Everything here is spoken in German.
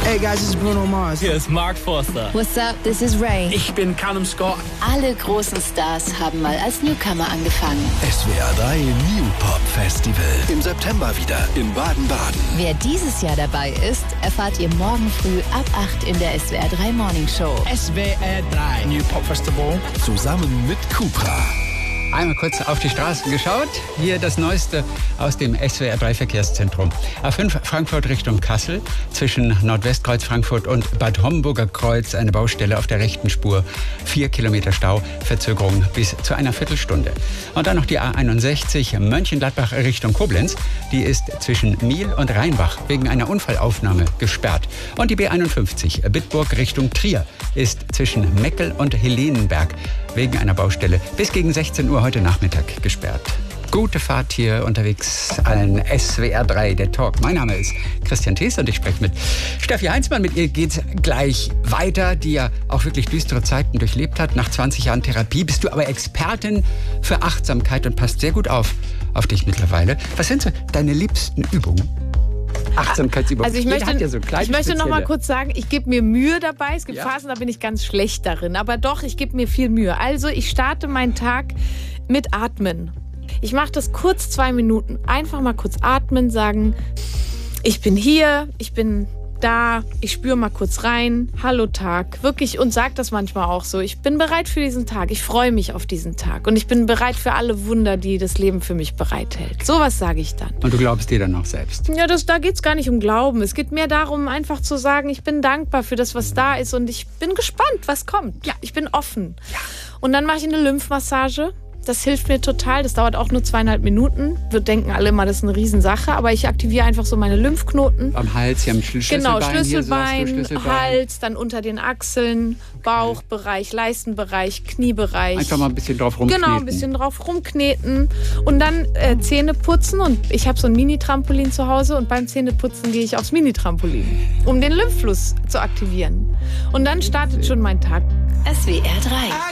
Hey guys, this is Bruno Mars. Hier ist Mark Forster. What's up? This is Ray. Ich bin Callum Scott. Alle großen Stars haben mal als Newcomer angefangen. SWR 3 New Pop Festival. Im September wieder in Baden-Baden. Wer dieses Jahr dabei ist, erfahrt ihr morgen früh ab 8 in der SWR 3 Morning Show. SWR 3 New Pop Festival. Zusammen mit Cupra. Einmal kurz auf die Straßen geschaut. Hier das Neueste aus dem SWR 3 Verkehrszentrum. A5 Frankfurt Richtung Kassel. Zwischen Nordwestkreuz Frankfurt und Bad Homburger Kreuz eine Baustelle auf der rechten Spur. 4 Kilometer Stau, Verzögerung bis zu einer Viertelstunde. Und dann noch die A61 Mönchengladbach Richtung Koblenz. Die ist zwischen Miel und Rheinbach wegen einer Unfallaufnahme gesperrt. Und die B51 Bitburg Richtung Trier ist zwischen Meckel und Helenenberg wegen einer Baustelle bis gegen 16 Uhr heute Nachmittag gesperrt. Gute Fahrt hier unterwegs allen SWR 3, der Talk. Mein Name ist Christian Thees und ich spreche mit Steffi Heinzmann. Mit ihr geht's gleich weiter, die ja auch wirklich düstere Zeiten durchlebt hat. Nach 20 Jahren Therapie bist du aber Expertin für Achtsamkeit und passt sehr gut auf dich mittlerweile. Was sind so deine liebsten Übungen? Achtsamkeitsübungen. Also ich möchte noch mal kurz sagen, ich gebe mir Mühe dabei. Es gibt Phasen, da bin ich ganz schlecht darin. Aber doch, ich gebe mir viel Mühe. Also ich starte meinen Tag mit Atmen. Ich mache das kurz 2 Minuten. Einfach mal kurz atmen, sagen, ich bin hier, ich bin da, ich spüre mal kurz rein, hallo Tag, wirklich, und sage das manchmal auch so, ich bin bereit für diesen Tag, ich freue mich auf diesen Tag und ich bin bereit für alle Wunder, die das Leben für mich bereithält. Sowas sage ich dann. Und du glaubst dir dann auch selbst? Ja, da geht es gar nicht um Glauben, es geht mehr darum, einfach zu sagen, ich bin dankbar für das, was da ist und ich bin gespannt, was kommt. Ja, ich bin offen. Ja. Und dann mache ich eine Lymphmassage. Das hilft mir total. Das dauert auch nur 2,5 Minuten. Wir denken alle immer, das ist eine Riesensache. Aber ich aktiviere einfach so meine Lymphknoten. Am Hals, hier am Schlüsselbein. Genau, Schlüsselbein, Hals, dann unter den Achseln, Bauchbereich, Leistenbereich, Kniebereich. Einfach mal ein bisschen drauf rumkneten. Genau, ein bisschen drauf rumkneten. Und dann Zähne putzen. Und ich habe so ein Mini-Trampolin zu Hause. Und beim Zähneputzen gehe ich aufs Mini-Trampolin, um den Lymphfluss zu aktivieren. Und dann startet schon mein Tag. SWR 3